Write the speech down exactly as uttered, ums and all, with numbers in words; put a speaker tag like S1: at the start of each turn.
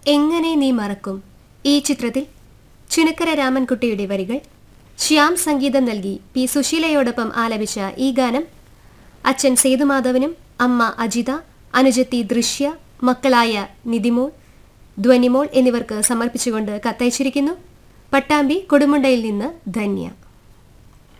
S1: എങ്ങനെ നീ മറക്കും ഈ ചിത്രത്തിൽ ചുനക്കര രാമൻകുട്ടിയുടെ വരികൾ ശ്യാം സംഗീതം നൽകി പി സുശീലയോടൊപ്പം ആലപിച്ച ഈ ഗാനം അച്ഛൻ സേതുമാധവനും അമ്മ അജിത, അനുജത്തി ദൃശ്യ, മക്കളായ നിതിമോൾ, ധ്വനിമോൾ എന്നിവർക്ക് സമർപ്പിച്ചുകൊണ്ട് കത്തയച്ചിരിക്കുന്നു. പട്ടാമ്പി കൊടുമുണ്ടയിൽ നിന്ന് ധന്യ.